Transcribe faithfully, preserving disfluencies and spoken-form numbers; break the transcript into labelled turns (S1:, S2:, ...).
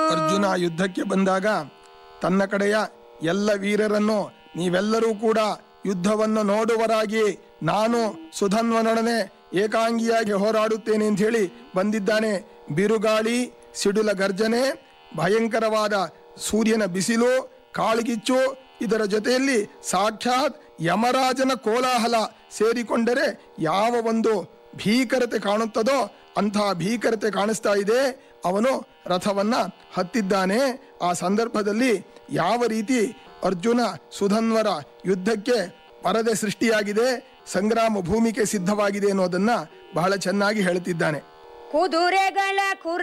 S1: ಅರ್ಜುನ ಯುದ್ಧಕ್ಕೆ ಬಂದಾಗ ತನ್ನ ಕಡೆಯ ಎಲ್ಲ ವೀರರನ್ನು ನೀವೆಲ್ಲರೂ ಕೂಡ ಯುದ್ಧವನ್ನು ನೋಡುವರಾಗಿ ನಾನು ಸುಧನ್ವನೊಡನೆ ಏಕಾಂಗಿಯಾಗಿ ಹೋರಾಡುತ್ತೇನೆ ಅಂತ ಹೇಳಿ ಬಂದಿದ್ದಾನೆ. ಬಿರುಗಾಳಿ, ಸಿಡಿಲ ಗರ್ಜನೆ, ಭಯಂಕರವಾದ ಸೂರ್ಯನ ಬಿಸಿಲು, ಕಾಳ್ಗಿಚ್ಚು, ಇದರ ಜೊತೆಯಲ್ಲಿ ಸಾಕ್ಷಾತ್ ಯಮರಾಜನ ಕೋಲಾಹಲ ಸೇರಿಕೊಂಡರೆ ಯಾವ ಒಂದು ಭೀಕರತೆ ಕಾಣುತ್ತದೋ ಅಂತಹ ಭೀಕರತೆ ಕಾಣಿಸ್ತಾ ಇದೆ. ಅವನು ರಥವನ್ನ ಹತ್ತಿದ್ದಾನೆ. ಆ ಸಂದರ್ಭದಲ್ಲಿ ಯಾವ ರೀತಿ ಅರ್ಜುನ ಸುಧನ್ವರ ಯುದ್ಧಕ್ಕೆ ಪರದೆ ಸೃಷ್ಟಿಯಾಗಿದೆ, ಸಂಗ್ರಾಮ ಭೂಮಿಕೆ ಸಿದ್ಧವಾಗಿದೆ ಅನ್ನೋದನ್ನ ಬಹಳ ಚೆನ್ನಾಗಿ ಹೇಳುತ್ತಿದ್ದಾನೆ.
S2: ಕುದುರೆಗಳ ಕುರ